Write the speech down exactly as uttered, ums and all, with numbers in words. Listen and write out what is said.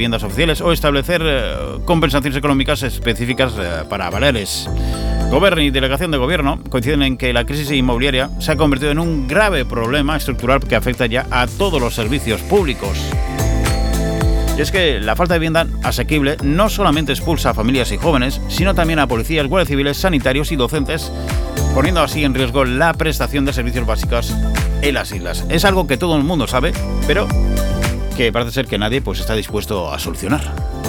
viviendas oficiales o establecer eh, compensaciones económicas específicas eh, para Baleares. Gobierno y delegación de gobierno coinciden en que la crisis inmobiliaria se ha convertido en un grave problema estructural que afecta ya a todos los servicios públicos. Y es que la falta de vivienda asequible no solamente expulsa a familias y jóvenes, sino también a policías, guardias civiles, sanitarios y docentes, poniendo así en riesgo la prestación de servicios básicos en las islas. Es algo que todo el mundo sabe, pero que parece ser que nadie pues está dispuesto a solucionar.